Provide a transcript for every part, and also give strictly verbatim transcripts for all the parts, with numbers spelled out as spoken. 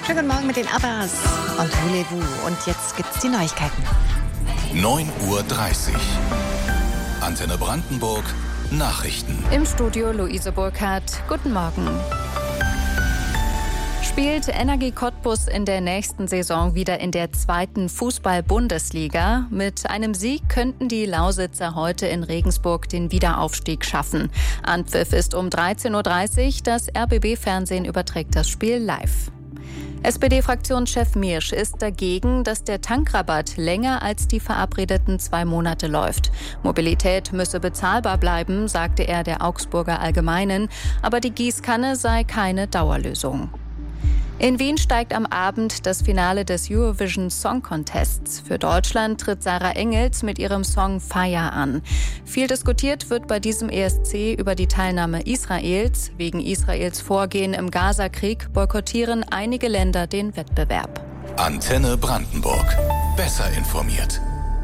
Schönen guten Morgen mit den Abbas und Voulez-vous. Und jetzt gibt's die Neuigkeiten. neun Uhr dreißig. Antenne Brandenburg. Nachrichten. Im Studio Luise Burkhardt. Guten Morgen. Spielt Energie Cottbus in der nächsten Saison wieder in der zweiten Fußball-Bundesliga? Mit einem Sieg könnten die Lausitzer heute in Regensburg den Wiederaufstieg schaffen. Anpfiff ist um dreizehn Uhr dreißig. Das R B B-Fernsehen überträgt das Spiel live. S P D-Fraktionschef Miersch ist dagegen, dass der Tankrabatt länger als die verabredeten zwei Monate läuft. Mobilität müsse bezahlbar bleiben, sagte er der Augsburger Allgemeinen, aber die Gießkanne sei keine Dauerlösung. In Wien steigt am Abend das Finale des Eurovision Song Contests. Für Deutschland tritt Sarah Engels mit ihrem Song Fire an. Viel diskutiert wird bei diesem E S C über die Teilnahme Israels. Wegen Israels Vorgehen im Gazakrieg boykottieren einige Länder den Wettbewerb. Antenne Brandenburg. Besser informiert.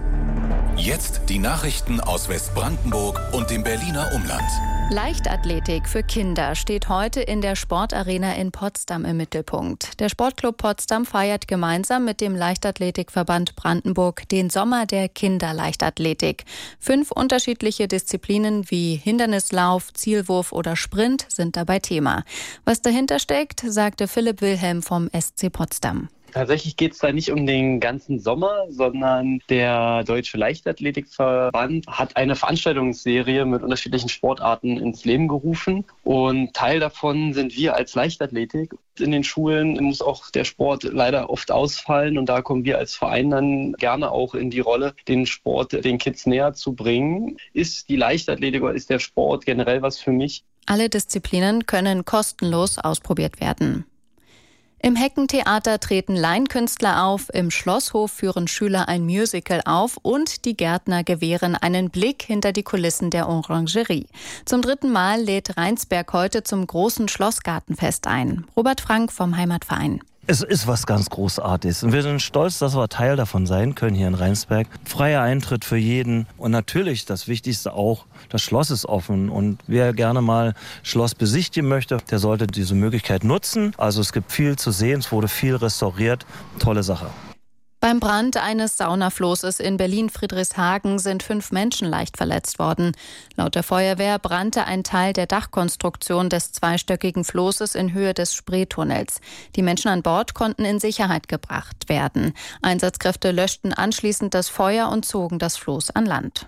Jetzt die Nachrichten aus Westbrandenburg und dem Berliner Umland. Leichtathletik für Kinder steht heute in der Sportarena in Potsdam im Mittelpunkt. Der Sportclub Potsdam feiert gemeinsam mit dem Leichtathletikverband Brandenburg den Sommer der Kinderleichtathletik. Fünf unterschiedliche Disziplinen wie Hindernislauf, Zielwurf oder Sprint sind dabei Thema. Was dahinter steckt, sagte Philipp Wilhelm vom S C Potsdam. Tatsächlich geht es da nicht um den ganzen Sommer, sondern der Deutsche Leichtathletikverband hat eine Veranstaltungsserie mit unterschiedlichen Sportarten ins Leben gerufen. Und Teil davon sind wir als Leichtathletik. In den Schulen muss auch der Sport leider oft ausfallen. Und da kommen wir als Verein dann gerne auch in die Rolle, den Sport den Kids näher zu bringen. Ist die Leichtathletik oder ist der Sport generell was für mich? Alle Disziplinen können kostenlos ausprobiert werden. Im Heckentheater treten Laienkünstler auf, im Schlosshof führen Schüler ein Musical auf und die Gärtner gewähren einen Blick hinter die Kulissen der Orangerie. Zum dritten Mal lädt Rheinsberg heute zum großen Schlossgartenfest ein. Robert Frank vom Heimatverein. Es ist was ganz Großartiges und wir sind stolz, dass wir Teil davon sein können hier in Rheinsberg. Freier Eintritt für jeden und natürlich das Wichtigste auch, das Schloss ist offen und wer gerne mal Schloss besichtigen möchte, der sollte diese Möglichkeit nutzen. Also es gibt viel zu sehen, es wurde viel restauriert, tolle Sache. Beim Brand eines Saunaflosses in Berlin-Friedrichshagen sind fünf Menschen leicht verletzt worden. Laut der Feuerwehr brannte ein Teil der Dachkonstruktion des zweistöckigen Flosses in Höhe des Spreetunnels. Die Menschen an Bord konnten in Sicherheit gebracht werden. Einsatzkräfte löschten anschließend das Feuer und zogen das Floß an Land.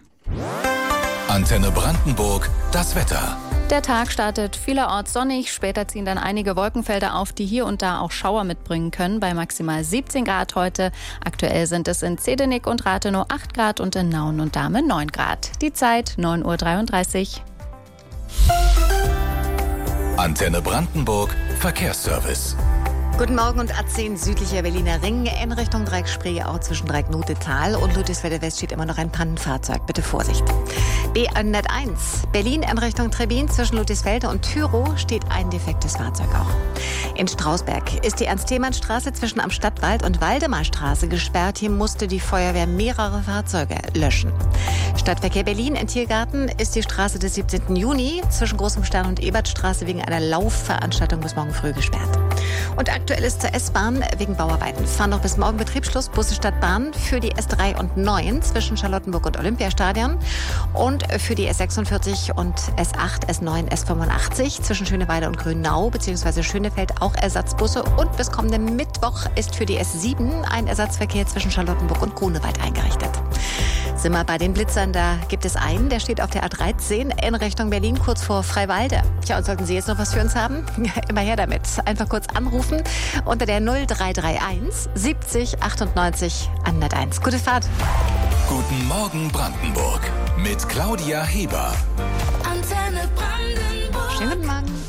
Antenne Brandenburg, das Wetter. Der Tag startet vielerorts sonnig, später ziehen dann einige Wolkenfelder auf, die hier und da auch Schauer mitbringen können, bei maximal siebzehn Grad heute. Aktuell sind es in Zedenik und Rathenow acht Grad und in Nauen und Dahme neun Grad. Die Zeit neun Uhr dreiunddreißig. Antenne Brandenburg, Verkehrsservice. Guten Morgen und A zehn südlicher Berliner Ring in Richtung Dreieckspree, auch zwischen Dreiecknote-Tal und Ludwigsfelde West steht immer noch ein Pannenfahrzeug. Bitte Vorsicht. B hunderteins Berlin in Richtung Trebin zwischen Ludwigsfelde und Thürow steht ein defektes Fahrzeug auch. In Strausberg ist die Ernst-Thälmann-Straße zwischen Am Stadtwald und Waldemarstraße gesperrt. Hier musste die Feuerwehr mehrere Fahrzeuge löschen. Stadtverkehr Berlin in Tiergarten ist die Straße des siebzehnten Juni zwischen Großem Stern und Ebertstraße wegen einer Laufveranstaltung bis morgen früh gesperrt. Und aktuell ist zur S-Bahn wegen Bauarbeiten. Fahren noch bis morgen Betriebsschluss Busse Stadtbahn für die S drei und neun zwischen Charlottenburg und Olympiastadion und für die S sechsundvierzig und S acht, S neun, S fünfundachtzig zwischen Schöneweide und Grünau bzw. Schönefeld auch Ersatzbusse. Und bis kommenden Mittwoch ist für die S sieben ein Ersatzverkehr zwischen Charlottenburg und Grunewald eingerichtet. Sind wir bei den Blitzern, da gibt es einen, der steht auf der A dreizehn in Richtung Berlin, kurz vor Freiwalde. Tja, und sollten Sie jetzt noch was für uns haben? Immer her damit. Einfach kurz anrufen unter der null drei drei eins siebzig achtundneunzig hunderteins. Gute Fahrt. Guten Morgen Brandenburg mit Claudia Heber. Antenne Brandenburg. Schönen guten Morgen.